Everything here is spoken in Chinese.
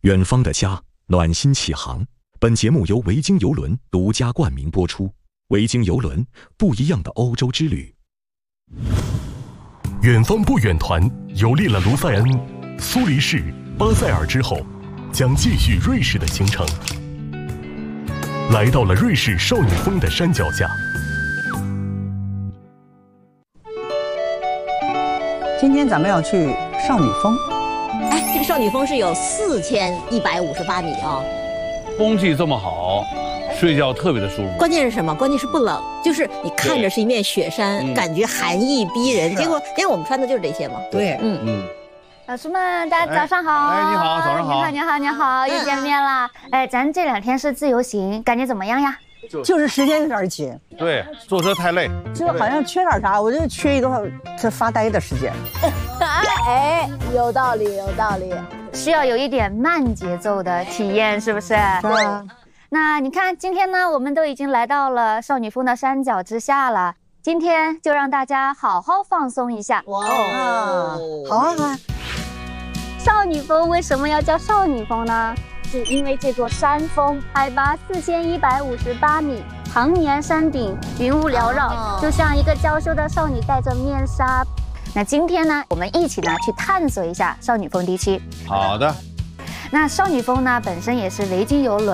远方的家，暖心启航。本节目由维京邮轮独家冠名播出。维京邮轮，不一样的欧洲之旅。 远方不远团游历了卢塞恩、苏黎世、巴塞尔之后，将继续瑞士的行程。来到了瑞士少女峰的山脚下。 今天咱们要去少女峰。 哎，这个少女峰是有4158米啊。 空气这么好，睡觉特别的舒服。 关键是什么？关键是不冷，就是你看着是一面雪山，感觉寒意逼人。结果我们穿的就是这些嘛。 对， 老师们，大家早上好。 哎，你好，早上好。 你好，又见面了。哎，咱这2天是自由行，感觉怎么样呀？ 就是时间有点紧， 对，坐车太累， 就好像缺点啥，我就缺一个这发呆的时间。 哎，有道理，需要有一点慢节奏的体验，是不是？是啊。 那你看，今天呢，我们都已经来到了少女峰的山脚之下了。今天就让大家好好放松一下。 哇，好啊！ 少女峰为什么要叫少女峰呢？是因为这座山峰海拔4158米，常年山顶云雾缭绕，就像一个娇羞的少女戴着面纱。那今天呢，我们一起去探索一下少女峰地区。 好的。 那少女峰呢，本身也是维京邮轮